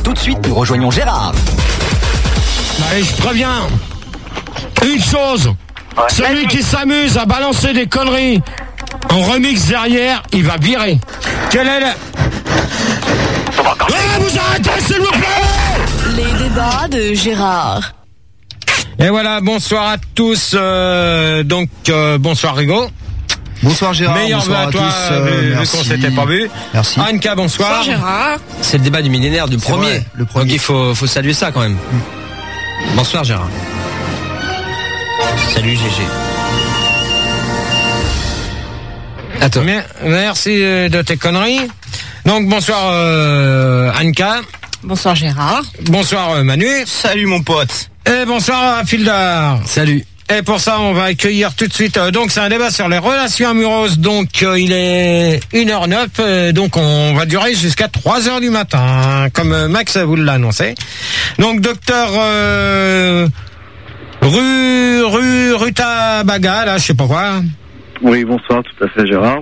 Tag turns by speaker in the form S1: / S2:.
S1: tout de suite, nous rejoignons Gérard.
S2: Allez, je préviens. Une chose.
S3: Ouais.
S2: Celui qui s'amuse à balancer des conneries en remix derrière, il va virer. Quelle est la... vous arrêtez, s'il vous plaît!
S4: Les débats de Gérard.
S2: Et voilà, bonsoir à tous. Bonsoir Rigaud.
S5: Bonsoir Gérard,
S2: Meilleur vœu à toi, vu qu'on s'était pas vu.
S5: Merci.
S2: Anka, bonsoir.
S4: Bonsoir Gérard.
S6: C'est le débat du millénaire, du premier.
S5: Vrai, le premier.
S6: Donc il faut saluer ça quand même. Bonsoir Gérard. Salut GG. Attends.
S2: Merci de tes conneries. Donc bonsoir Anka.
S4: Bonsoir Gérard.
S2: Bonsoir Manu.
S5: Salut mon pote.
S2: Et bonsoir Fildar.
S6: Salut.
S2: Et pour ça, on va accueillir tout de suite. Donc, c'est un débat sur les relations amoureuses. Donc, il est 1h09. Donc, on va durer jusqu'à 3h du matin, hein, comme Max vous l'a annoncé. Donc, docteur Rutabaga, là, je sais pas quoi.
S3: Oui, bonsoir, tout à fait Gérard.